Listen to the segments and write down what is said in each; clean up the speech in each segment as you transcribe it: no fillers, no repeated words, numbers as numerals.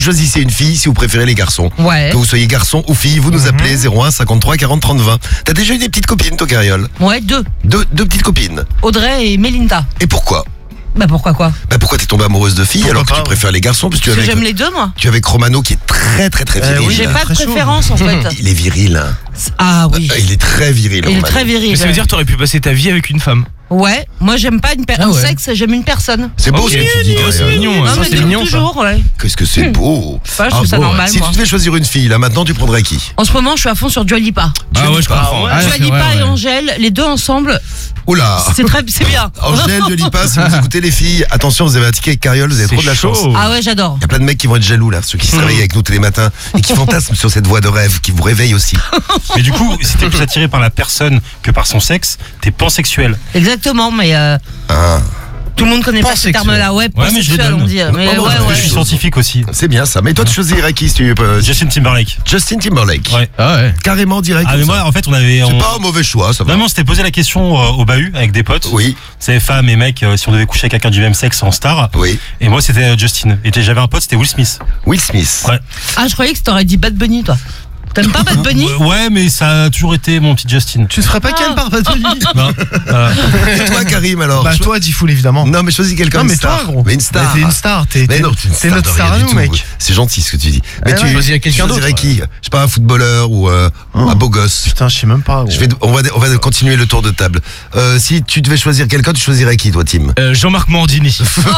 Choisissez une fille si vous préférez les garçons. Ouais. Que vous soyez garçon ou fille, vous nous appelez 01 53 40 30 20. T'as déjà eu des petites copines, toi, Cariole? Ouais, deux. Deux petites copines. Audrey et Mélinda. Et pourquoi? Bah pourquoi quoi? Bah pourquoi t'es tombée amoureuse de filles alors que tu préfères les garçons? Parce que Parce que j'aime les deux, moi. tu es avec Romano qui est très viril. J'ai pas de très chaud. préférence, en fait. Il est viril. Hein. Ah oui. Il est très viril. Il est Romano. très viril. Mais ça veut dire que t'aurais pu passer ta vie avec une femme. Ouais, moi j'aime pas un sexe, j'aime une personne. C'est beau Ok, ce que tu dis. c'est Cariole. mignon. Non, Ça, mais c'est mignon, ça. toujours, ouais. Qu'est-ce que c'est beau. Ouais, je trouve ça normal, Si moi. tu devais choisir une fille, là maintenant, tu prendrais qui? En ce moment, je suis à fond sur Dua Lipa. Ah ouais, je comprends. ouais. Ah, Dua c'est Lipa vrai, et ouais. Angèle, les deux ensemble, Oula. c'est bien. Angèle de Lipa, si vous écoutez les filles, attention, vous avez un ticket avec Cariole, vous avez C'est trop de la chance. chaud. Ah ouais, j'adore. Il y a plein de mecs qui vont être jaloux là, ceux qui se réveillent avec nous tous les matins et qui fantasment sur cette voix de rêve, qui vous réveille aussi. Mais du coup, si t'es plus attiré par la personne que par son sexe, t'es pansexuel. Exactement, mais tout le monde connaît pas ce Pansexuel. terme-là. Ouais, Ouais, mais je le pansexuel, donne. on dit. Mais Oh, ouais, non, ouais. Je suis scientifique aussi. C'est bien ça. Mais toi, tu choisirais qui si tu Justin Timberlake. Justin Timberlake. Ouais. Ah ouais. Carrément direct. Ah mais comme ça. moi, en fait, on avait... C'est pas un mauvais choix, ça va. Vraiment, on s'était posé la question au bahut avec des potes. Oui, C'est femmes et mecs, si on devait coucher avec quelqu'un du même sexe en star. oui. Et moi, c'était Justin. Et j'avais un pote, c'était Will Smith. Will Smith. Ouais. Ah, je croyais que t'aurais dit Bad Bunny, toi. T'aimes pas Bad Bunny? Ouais, mais ça a toujours été mon petit Justin. Tu ne ferais pas Ken par Bad Bunny? Non. Et toi, Karim, alors? Bah toi, Diffoul, évidemment. Non, mais choisis quelqu'un Non, de mais star. toi, gros. Mais une star. Mais t'es une star. Mais non, T'es notre de star rien à du nous, tout. mec. C'est gentil ce que tu dis. Mais ouais, choisis quelqu'un d'autre, choisirais qui? Je sais pas, un footballeur ou un beau gosse. Putain, je sais même pas, gros. On va continuer le tour de table. Si tu devais choisir quelqu'un, tu choisirais qui, toi, Tim? Jean-Marc Morandini.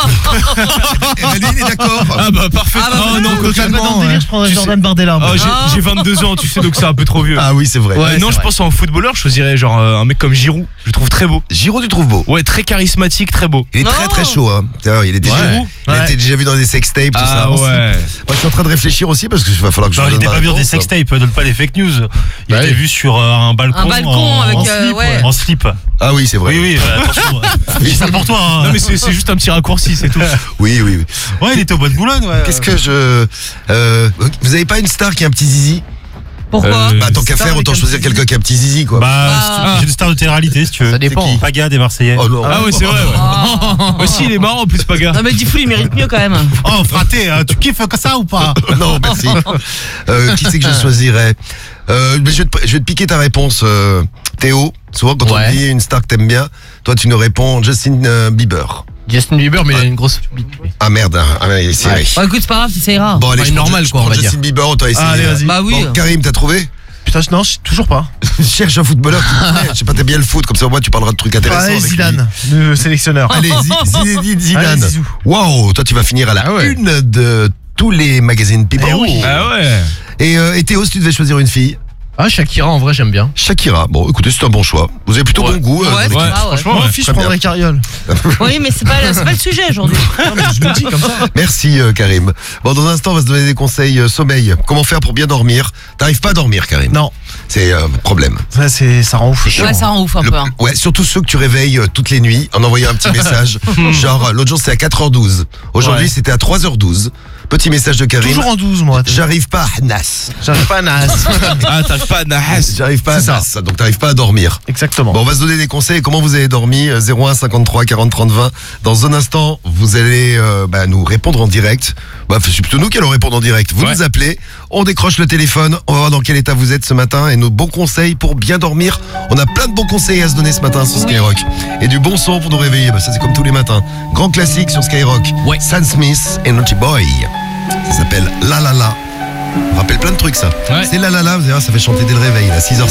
Eh ben, lui, il est d'accord. Ah bah parfait. Ah bah, Oh non, totalement. je prendrais Tu Jordan Bardella. Oh, j'ai 22 ans, tu sais, donc c'est un peu trop vieux. Ah oui, c'est vrai. Ouais, non, je pense en footballeur, je choisirais genre un mec comme Giroud. Je le trouve très beau. Giroud, tu trouves beau? Ouais, très charismatique, très beau. Il est Non. très chaud, hein. D'ailleurs, il a été déjà vu dans des sextapes, tout ça. Ah ouais. Moi, je suis en train de réfléchir aussi parce qu'il va falloir que je Genre, il donne était ma pas vu dans des réponse. sextapes, donne pas des fake news. Il Bah était oui. vu sur un balcon. Un balcon en, avec, en slip. ouais. En slip. Ah oui, c'est vrai. Oui, oui, attention. Je dis ça pour toi. Hein. Non mais c'est juste un petit raccourci, c'est tout. Oui. Ouais, il était au bois de Boulogne. Ouais. Qu'est-ce que vous avez pas une star qui a un petit zizi? Pourquoi? Bah, tant qu'à star faire, avec autant un choisir petit quelqu'un qui a un petit zizi, quoi. Bah, j'ai une star de télé-réalité, si tu veux. Ça dépend. C'est qui Paga des Marseillais. Oh non. Ah ouais, c'est vrai. Ouais. Aussi, il est marrant en plus, Paga. Non, mais Diffoul, il mérite mieux quand même. Oh, fraté, tu kiffes que ça ou pas? Non, merci. Qui c'est que je choisirais? Mais je vais te piquer ta réponse, Théo. Souvent, quand on Ouais. te dit une star que t'aimes bien, toi, tu nous réponds Justin Bieber. Justin Bieber, mais il a une grosse bite. Ah merde, hein. Ah, ouais, c'est vrai. Bon, écoute, c'est pas grave, ça ira. Bon, allez, Enfin, je prends- normal, je quoi, on prends va dire. Justin Bieber, on t'a essayé. Allez, vas-y. Bah oui. Bon, Karim, t'as trouvé? Putain, non, toujours pas. Cherche un footballeur qui te plaît. Je sais pas, t'aimes bien le foot, comme ça, au moins, tu parleras de trucs intéressants. Allez, avec Zidane, le sélectionneur. lui. Allez, Zinedine Zidane. Allez, Zizou. Waouh, toi, tu vas finir à la Ah ouais. une de tous les magazines People. Eh oui. Ah ouais. Et Théo, si tu devais choisir une fille? Ah, Shakira, en vrai, j'aime bien. Shakira. Bon, écoutez, c'est un bon choix. Vous avez plutôt Ouais. bon goût. Ouais, dans c'est l'équipe. vrai, ouais. franchement, Moi, ouais. fille, je très prendrais Cariole. Oui, mais c'est pas le sujet aujourd'hui. Non, mais je le dis comme ça. Merci Karim. Bon, dans un instant, on va se donner des conseils sommeil. Comment faire pour bien dormir? T'arrives pas à dormir, Karim? Non, C'est problème. ça rend ouf. Ouais, ça rend ouf un peu. Hein. Ouais, surtout ceux que tu réveilles toutes les nuits en envoyant un petit message. Genre, l'autre jour c'était à 4h12. Aujourd'hui Ouais. c'était à 3h12. Petit message de Karim. Toujours en 12, moi. J'arrive pas à Nas. J'arrive pas à Nas. Ah, t'as pas Nahas. J'arrive pas à C'est ça. Nas. Donc t'arrives pas à dormir. Exactement. Bon, on va se donner des conseils. Comment vous avez dormi? 01 53 40 30 20. Dans un instant, vous allez nous répondre en direct. Bah, c'est plutôt nous qui allons répondre en direct. Vous Ouais. nous appelez, on décroche le téléphone, on va voir dans quel état vous êtes ce matin et nos bons conseils pour bien dormir. On a plein de bons conseils à se donner ce matin sur Skyrock. Et du bon son pour nous réveiller. Bah, ça, c'est comme tous les matins. Grand classique sur Skyrock. Ouais. Sam Smith et Naughty Boy. Ça s'appelle La La La. On rappelle plein de trucs, ça. Ouais. C'est La La La, vous allez voir, ça fait chanter dès le réveil, là, 6h05.